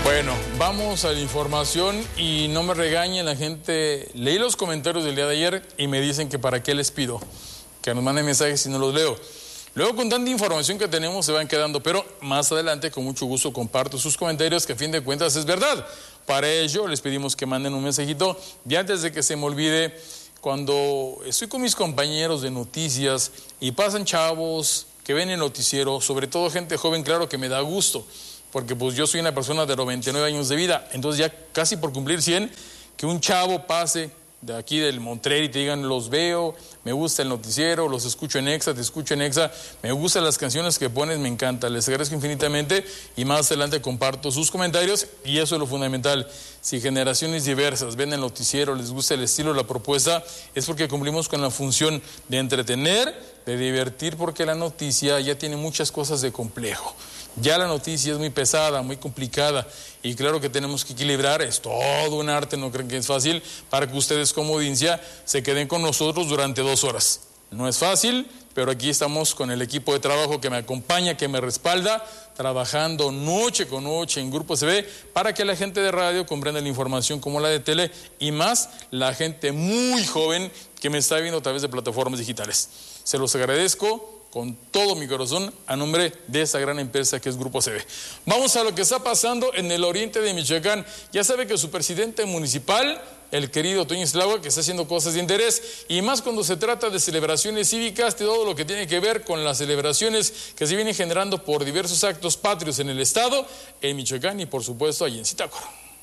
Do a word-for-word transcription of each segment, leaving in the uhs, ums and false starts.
Bueno, vamos a la información y no me regañen la gente. Leí los comentarios del día de ayer y me dicen que para qué les pido, que nos manden mensajes si no los leo. Luego con tanta información que tenemos se van quedando, pero más adelante con mucho gusto comparto sus comentarios, que a fin de cuentas es verdad. Para ello les pedimos que manden un mensajito y antes de que se me olvide, cuando estoy con mis compañeros de noticias y pasan chavos que ven el noticiero, sobre todo gente joven, claro que me da gusto. Porque pues yo soy una persona de noventa y nueve años de vida, entonces ya casi por cumplir cien, que un chavo pase de aquí del Montreal y te digan, los veo, me gusta el noticiero, los escucho en Exa, te escucho en Exa, me gustan las canciones que pones, me encanta, les agradezco infinitamente y más adelante comparto sus comentarios y eso es lo fundamental. Si generaciones diversas ven el noticiero, les gusta el estilo, la propuesta, es porque cumplimos con la función de entretener, de divertir, porque la noticia ya tiene muchas cosas de complejo. Ya la noticia es muy pesada, muy complicada y claro que tenemos que equilibrar, es todo un arte, no creen que es fácil, para que ustedes como audiencia se queden con nosotros durante dos horas. No es fácil, pero aquí estamos con el equipo de trabajo que me acompaña, que me respalda, trabajando noche con noche en Grupo S B para que la gente de radio comprenda la información como la de tele y más la gente muy joven que me está viendo a través de plataformas digitales. Se los agradezco con todo mi corazón a nombre de esta gran empresa que es Grupo S B. Vamos a lo que está pasando en el oriente de Michoacán. Ya sabe que su presidente municipal, el querido Toño Islagua, que está haciendo cosas de interés, y más cuando se trata de celebraciones cívicas, de todo lo que tiene que ver con las celebraciones que se vienen generando por diversos actos patrios en el estado, en Michoacán y por supuesto allí en Zitácuaro.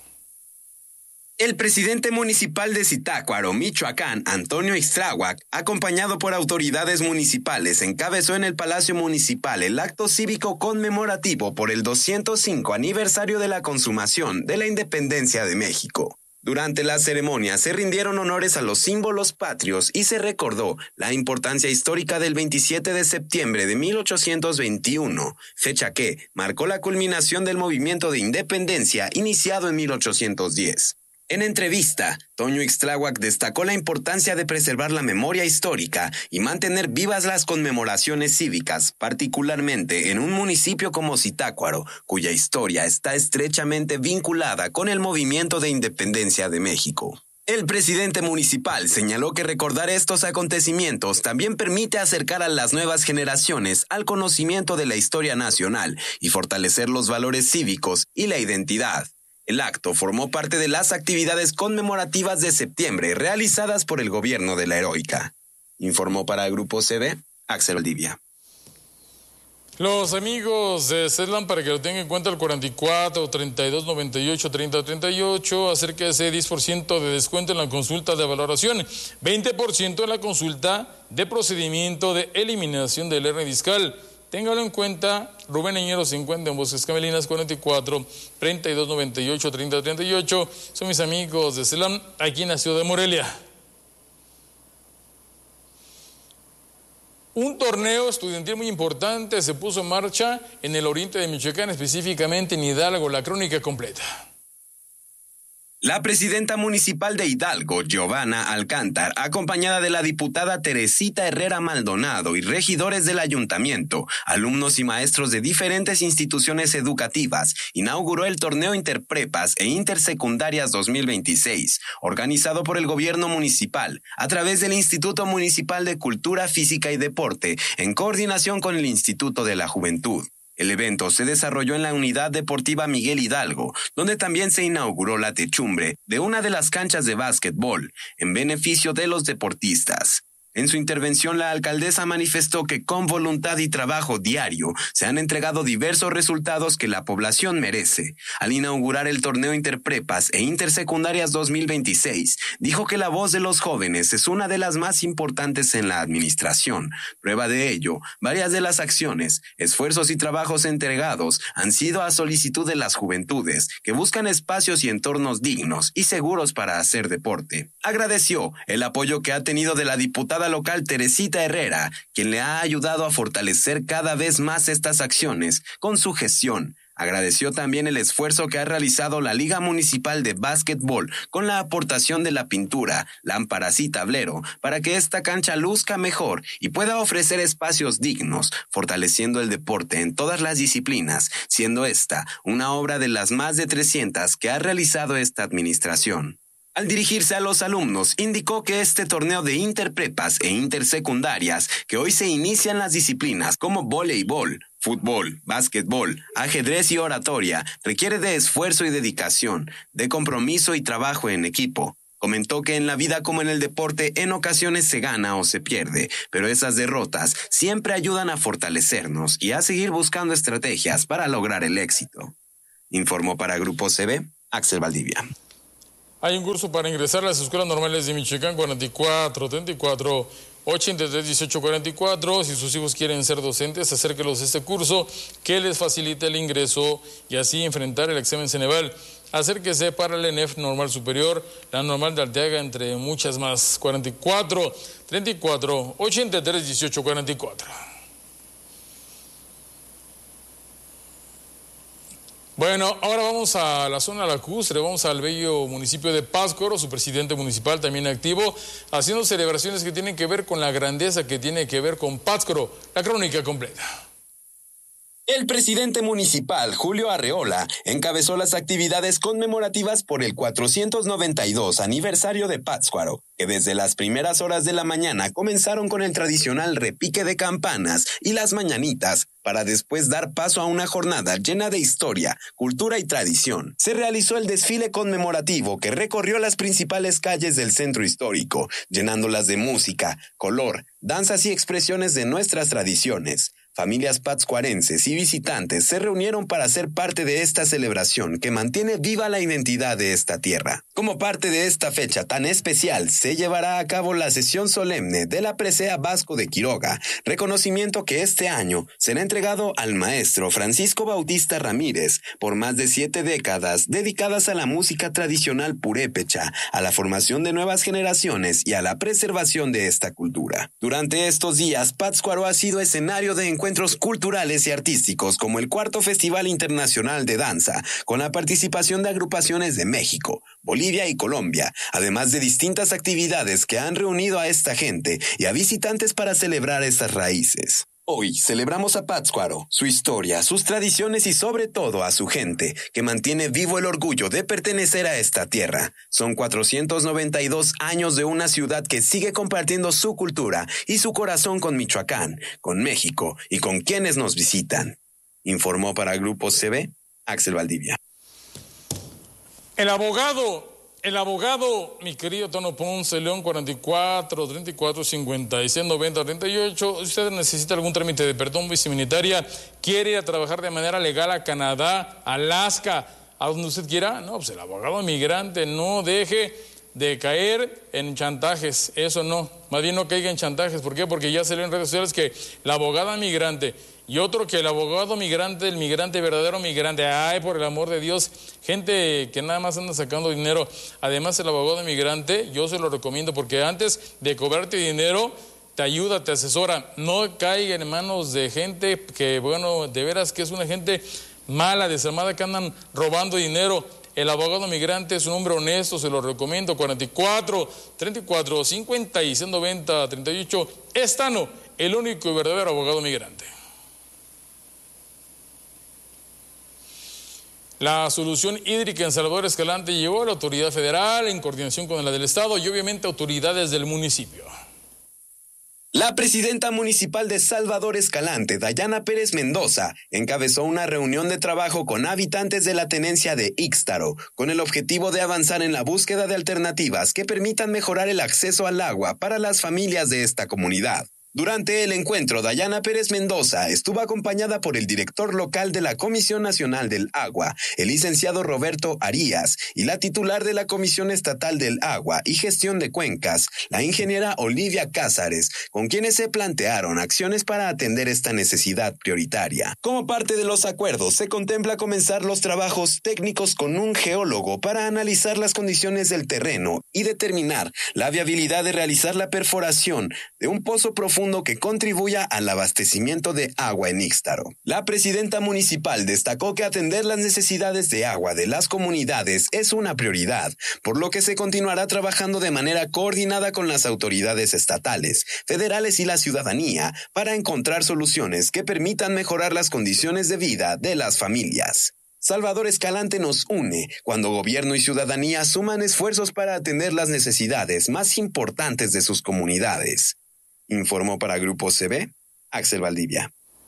El presidente municipal de Zitácuaro, Michoacán, Antonio Ixtláhuac, acompañado por autoridades municipales, encabezó en el Palacio Municipal el acto cívico conmemorativo por el doscientos cinco aniversario de la consumación de la independencia de México. Durante la ceremonia se rindieron honores a los símbolos patrios y se recordó la importancia histórica del veintisiete de septiembre de mil ochocientos veintiuno, fecha que marcó la culminación del movimiento de independencia iniciado en mil ochocientos diez. En entrevista, Toño Ixtláhuac destacó la importancia de preservar la memoria histórica y mantener vivas las conmemoraciones cívicas, particularmente en un municipio como Zitácuaro, cuya historia está estrechamente vinculada con el movimiento de independencia de México. El presidente municipal señaló que recordar estos acontecimientos también permite acercar a las nuevas generaciones al conocimiento de la historia nacional y fortalecer los valores cívicos y la identidad. El acto formó parte de las actividades conmemorativas de septiembre realizadas por el gobierno de la Heroica. Informó para Grupo S B, Axel Valdivia. Los amigos de Cedlan, para que lo tengan en cuenta, el cuarenta y cuatro, treinta y dos, noventa y ocho, treinta, treinta y ocho, acerca de ese diez por ciento de descuento en la consulta de valoración, veinte por ciento en la consulta de procedimiento de eliminación del hernia discal. Téngalo en cuenta, Rubén Eñero se encuentra en Bosques Camelinas, cuarenta y cuatro, treinta y dos, noventa y ocho, treinta, treinta y ocho. Son mis amigos de Celam, aquí en la ciudad de Morelia. Un torneo estudiantil muy importante se puso en marcha en el oriente de Michoacán, específicamente en Hidalgo. La crónica completa. La presidenta municipal de Hidalgo, Giovanna Alcántar, acompañada de la diputada Teresita Herrera Maldonado y regidores del ayuntamiento, alumnos y maestros de diferentes instituciones educativas, inauguró el torneo Interprepas e Intersecundarias dos mil veintiséis, organizado por el gobierno municipal a través del Instituto Municipal de Cultura Física y Deporte, en coordinación con el Instituto de la Juventud. El evento se desarrolló en la Unidad Deportiva Miguel Hidalgo, donde también se inauguró la techumbre de una de las canchas de básquetbol, en beneficio de los deportistas. En su intervención, la alcaldesa manifestó que con voluntad y trabajo diario se han entregado diversos resultados que la población merece. Al inaugurar el torneo Interprepas e Intersecundarias dos mil veintiséis, dijo que la voz de los jóvenes es una de las más importantes en la administración. Prueba de ello, varias de las acciones, esfuerzos y trabajos entregados han sido a solicitud de las juventudes, que buscan espacios y entornos dignos y seguros para hacer deporte. Agradeció el apoyo que ha tenido de la diputada local Teresita Herrera, quien le ha ayudado a fortalecer cada vez más estas acciones con su gestión, Agradeció también el esfuerzo que ha realizado la Liga Municipal de Básquetbol con la aportación de la pintura, lámparas y tablero para que esta cancha luzca mejor y pueda ofrecer espacios dignos, fortaleciendo el deporte en todas las disciplinas, siendo esta una obra de las más de trescientas que ha realizado esta administración. Al dirigirse a los alumnos, indicó que este torneo de interprepas e intersecundarias, que hoy se inician las disciplinas como voleibol, fútbol, básquetbol, ajedrez y oratoria, requiere de esfuerzo y dedicación, de compromiso y trabajo en equipo. Comentó que en la vida como en el deporte en ocasiones se gana o se pierde, pero esas derrotas siempre ayudan a fortalecernos y a seguir buscando estrategias para lograr el éxito. Informó para Grupo C B, Axel Valdivia. Hay un curso para ingresar a las escuelas normales de Michoacán, cuarenta y cuatro, treinta y cuatro, ochenta y tres, dieciocho, cuarenta y cuatro. Si sus hijos quieren ser docentes, acérquelos a este curso que les facilite el ingreso y así enfrentar el examen Ceneval. Acérquese para la E N E F Normal Superior, la Normal de Arteaga, entre muchas más. cuarenta y cuatro, treinta y cuatro, ochenta y tres, dieciocho, cuarenta y cuatro. Bueno, ahora vamos a la zona lacustre, vamos al bello municipio de Pátzcuaro, su presidente municipal también activo, haciendo celebraciones que tienen que ver con la grandeza que tiene que ver con Pátzcuaro. La crónica completa. El presidente municipal, Julio Arreola, encabezó las actividades conmemorativas por el cuatrocientos noventa y dos aniversario de Pátzcuaro, que desde las primeras horas de la mañana comenzaron con el tradicional repique de campanas y las mañanitas, para después dar paso a una jornada llena de historia, cultura y tradición. Se realizó el desfile conmemorativo que recorrió las principales calles del centro histórico, llenándolas de música, color, danzas y expresiones de nuestras tradiciones. Familias patzcuarenses y visitantes se reunieron para ser parte de esta celebración que mantiene viva la identidad de esta tierra. Como parte de esta fecha tan especial, se llevará a cabo la sesión solemne de la presea Vasco de Quiroga, reconocimiento que este año será entregado al maestro Francisco Bautista Ramírez por más de siete décadas dedicadas a la música tradicional purépecha, a la formación de nuevas generaciones y a la preservación de esta cultura. Durante estos días, Pátzcuaro ha sido escenario de encuentros encuentros culturales y artísticos como el cuarto Festival Internacional de Danza, con la participación de agrupaciones de México, Bolivia y Colombia, además de distintas actividades que han reunido a esta gente y a visitantes para celebrar estas raíces. Hoy celebramos a Pátzcuaro, su historia, sus tradiciones y sobre todo a su gente, que mantiene vivo el orgullo de pertenecer a esta tierra. Son cuatrocientos noventa y dos años de una ciudad que sigue compartiendo su cultura y su corazón con Michoacán, con México y con quienes nos visitan. Informó para Grupo C B, Axel Valdivia. El abogado... El abogado, mi querido Tono Ponce, León, cuarenta y cuatro, treinta y cuatro, cincuenta y seis, noventa, treinta y ocho. Si usted necesita algún trámite de perdón viceministeria, quiere ir a trabajar de manera legal a Canadá, Alaska, a donde usted quiera, no, pues el abogado migrante, no deje de caer en chantajes, eso no, más bien no caiga en chantajes. ¿Por qué? Porque ya salió en redes sociales que la abogada migrante y otro que el abogado migrante, el migrante, verdadero migrante, ay, por el amor de Dios, gente que nada más anda sacando dinero. Además, el abogado migrante, yo se lo recomiendo porque antes de cobrarte dinero, te ayuda, te asesora. No caiga en manos de gente que, bueno, de veras que es una gente mala, desarmada, que andan robando dinero. El abogado migrante es un hombre honesto, se lo recomiendo. cuarenta y cuatro, treinta y cuatro, cincuenta y seis, noventa, treinta y ocho. Es Tano, el único y verdadero abogado migrante. La solución hídrica en Salvador Escalante llevó a la autoridad federal en coordinación con la del Estado y obviamente autoridades del municipio. La presidenta municipal de Salvador Escalante, Dayana Pérez Mendoza, encabezó una reunión de trabajo con habitantes de la tenencia de Ixtaro, con el objetivo de avanzar en la búsqueda de alternativas que permitan mejorar el acceso al agua para las familias de esta comunidad. Durante el encuentro, Dayana Pérez Mendoza estuvo acompañada por el director local de la Comisión Nacional del Agua, el licenciado Roberto Arias, y la titular de la Comisión Estatal del Agua y Gestión de Cuencas, la ingeniera Olivia Cázares, con quienes se plantearon acciones para atender esta necesidad prioritaria. Como parte de los acuerdos, se contempla comenzar los trabajos técnicos con un geólogo para analizar las condiciones del terreno y determinar la viabilidad de realizar la perforación de un pozo profundo profundo que contribuya al abastecimiento de agua en Ixtaro. La presidenta municipal destacó que atender las necesidades de agua de las comunidades es una prioridad, por lo que se continuará trabajando de manera coordinada con las autoridades estatales, federales y la ciudadanía para encontrar soluciones que permitan mejorar las condiciones de vida de las familias. Salvador Escalante nos une cuando gobierno y ciudadanía suman esfuerzos para atender las necesidades más importantes de sus comunidades. Informó para Grupo C B, Axel Valdivia.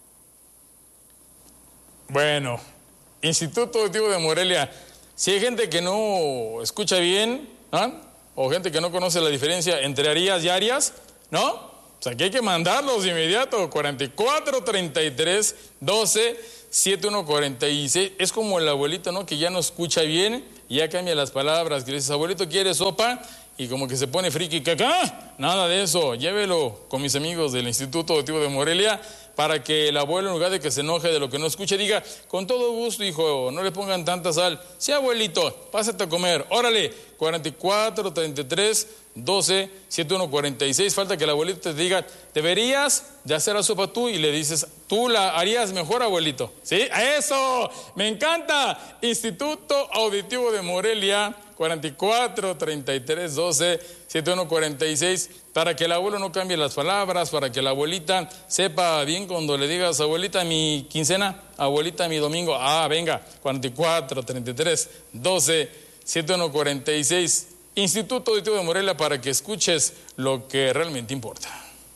Bueno, Instituto Auditivo de Morelia, si hay gente que no escucha bien, ¿ah? o gente que no conoce la diferencia entre Arias y Arias, ¿no? O sea, que hay que mandarlos de inmediato, cuarenta y cuatro, treinta y tres, doce, setenta y uno, cuarenta y seis. Es como el abuelito, ¿no? Que ya no escucha bien y ya cambia las palabras, que le dices, abuelito, ¿quiere sopa? Y como que se pone friki, ¡cacá! Nada de eso, llévelo con mis amigos del Instituto Auditivo de Morelia para que el abuelo, en lugar de que se enoje de lo que no escuche, diga, con todo gusto, hijo, no le pongan tanta sal. Sí, abuelito, pásate a comer, órale, cuarenta y cuatro, treinta y tres, doce, setenta y uno, cuarenta y seis. Falta que el abuelito te diga, deberías de hacer la sopa tú, y le dices, tú la harías mejor, abuelito. ¿Sí? ¡A eso! ¡Me encanta! Instituto Auditivo de Morelia, cuarenta y cuatro, treinta y tres, doce, setenta y uno, cuarenta y seis, para que el abuelo no cambie las palabras, para que la abuelita sepa bien cuando le digas, abuelita, mi quincena, abuelita, mi domingo. Ah, venga, cuarenta y cuatro, treinta y tres, doce, setenta y uno, cuarenta y seis. Instituto Auditivo de Morelia, para que escuches lo que realmente importa.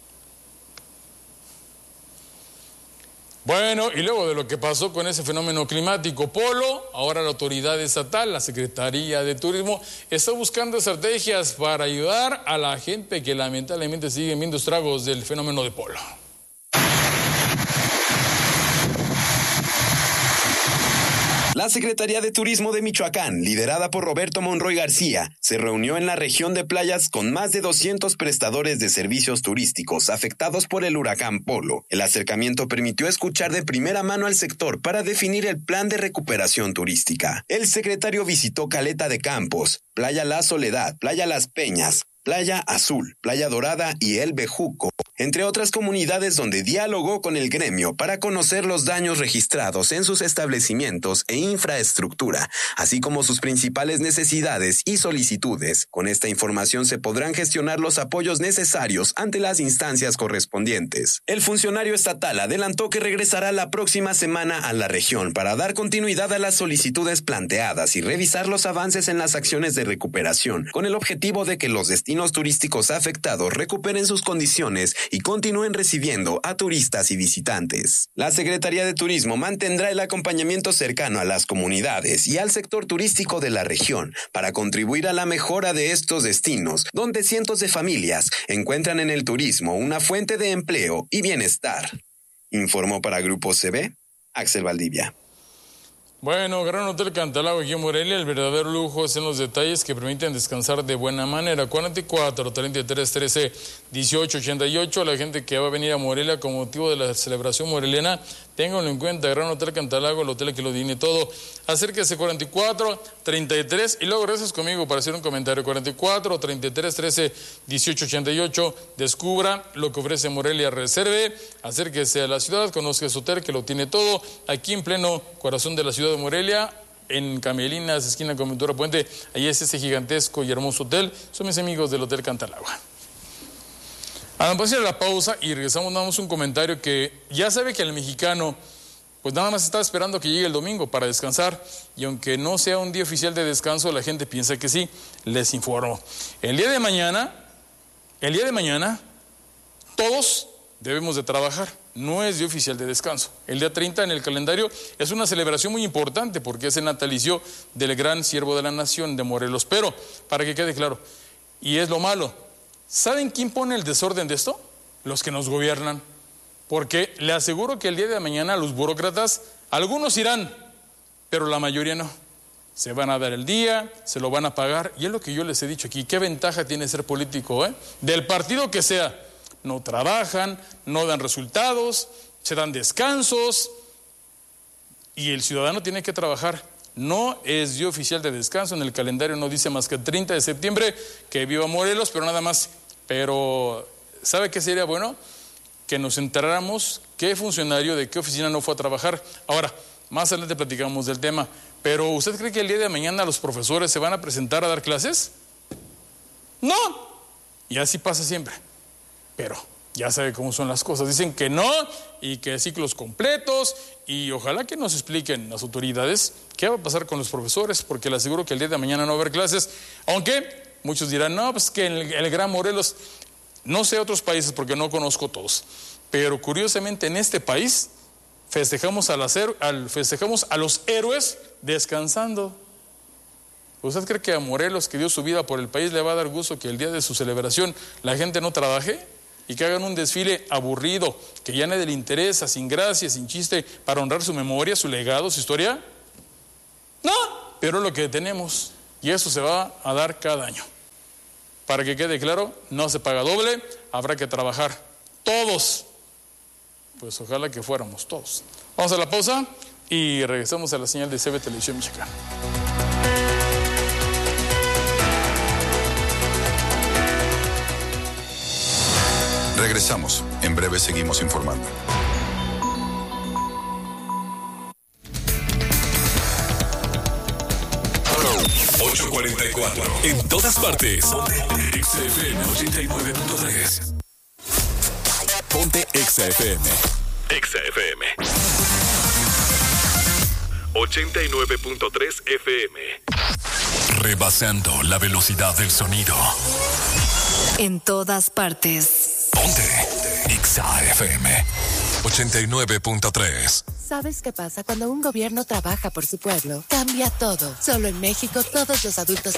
Bueno, y luego de lo que pasó con ese fenómeno climático Polo, ahora la autoridad estatal, la Secretaría de Turismo, está buscando estrategias para ayudar a la gente que lamentablemente sigue viendo estragos del fenómeno de Polo. La Secretaría de Turismo de Michoacán, liderada por Roberto Monroy García, se reunió en la región de playas con más de doscientos prestadores de servicios turísticos afectados por el huracán Polo. El acercamiento permitió escuchar de primera mano al sector para definir el plan de recuperación turística. El secretario visitó Caleta de Campos, Playa La Soledad, Playa Las Peñas, Playa Azul, Playa Dorada y El Bejuco, entre otras comunidades, donde dialogó con el gremio para conocer los daños registrados en sus establecimientos e infraestructura, así como sus principales necesidades y solicitudes. Con esta información se podrán gestionar los apoyos necesarios ante las instancias correspondientes. El funcionario estatal adelantó que regresará la próxima semana a la región para dar continuidad a las solicitudes planteadas y revisar los avances en las acciones de recuperación, con el objetivo de que los destinos turísticos afectados recuperen sus condiciones y continúen recibiendo a turistas y visitantes. La Secretaría de Turismo mantendrá el acompañamiento cercano a las comunidades y al sector turístico de la región para contribuir a la mejora de estos destinos, donde cientos de familias encuentran en el turismo una fuente de empleo y bienestar. Informó para Grupo C B, Axel Valdivia. Bueno, Gran Hotel Cantalago aquí en Morelia, el verdadero lujo es en los detalles que permiten descansar de buena manera. cuarenta y cuatro, treinta y tres, trece, dieciocho, ochenta y ocho, la gente que va a venir a Morelia con motivo de la celebración moreliana, ténganlo en cuenta, Gran Hotel Cantalago, el hotel que lo tiene todo. Acérquese, cuarenta y cuatro, treinta y tres, y luego regresas conmigo para hacer un comentario. cuarenta y cuatro, treinta y tres, trece, dieciocho, ochenta y ocho, descubra lo que ofrece Morelia, reserve, acérquese a la ciudad, conozca ese hotel que lo tiene todo, aquí en pleno corazón de la ciudad de Morelia, en Camelinas, esquina con Ventura Puente. Ahí es ese gigantesco y hermoso hotel. Son mis amigos del Hotel Cantalagua. Vamos a ir a la pausa y regresamos, damos un comentario que ya sabe que el mexicano pues nada más está esperando que llegue el domingo para descansar, y aunque no sea un día oficial de descanso, la gente piensa que sí. Les informo, el día de mañana, el día de mañana, todos debemos de trabajar. No es día oficial de descanso. El día treinta en el calendario es una celebración muy importante porque es el natalicio del gran siervo de la nación de Morelos. Pero, para que quede claro, y es lo malo, ¿saben quién pone el desorden de esto? Los que nos gobiernan. Porque le aseguro que el día de mañana los burócratas, algunos irán, pero la mayoría no. Se van a dar el día, se lo van a pagar, y es lo que yo les he dicho aquí. ¿Qué ventaja tiene ser político, eh? Del partido que sea. No trabajan, no dan resultados, se dan descansos, y el ciudadano tiene que trabajar. No es día oficial de descanso, en el calendario no dice más que el treinta de septiembre, que viva Morelos, pero nada más. Pero, ¿sabe qué sería bueno? que nos enteráramos qué funcionario de qué oficina no fue a trabajar. Ahora, más adelante platicamos del tema, pero ¿usted cree que el día de mañana los profesores se van a presentar a dar clases? No, y así pasa siempre, pero ya sabe cómo son las cosas, dicen que no y que ciclos completos, y ojalá que nos expliquen las autoridades qué va a pasar con los profesores, porque le aseguro que el día de mañana no va a haber clases, aunque muchos dirán, no, pues que en el, el Gran Morelos, no sé otros países porque no conozco todos, pero curiosamente en este país festejamos, al hacer, al, festejamos a los héroes descansando. ¿Usted cree que a Morelos, que dio su vida por el país, le va a dar gusto que el día de su celebración la gente no trabaje y que hagan un desfile aburrido, que ya nadie le interesa, sin gracia, sin chiste, para honrar su memoria, su legado, su historia? No, pero es lo que tenemos y eso se va a dar cada año. Para que quede claro, no se paga doble, habrá que trabajar todos. Pues ojalá que fuéramos todos. Vamos a la pausa y regresamos a la señal de C B Televisión Mexicana. Regresamos. En breve seguimos informando. ocho cuarenta y cuatro. En todas partes. Ponte X F M ochenta y nueve punto tres. Ponte X F M. X F M. ochenta y nueve punto tres F M. Rebasando la velocidad del sonido. En todas partes. Ponte X F M ochenta y nueve punto tres. ¿Sabes qué pasa cuando un gobierno trabaja por su pueblo? Cambia todo. Solo en México todos los adultos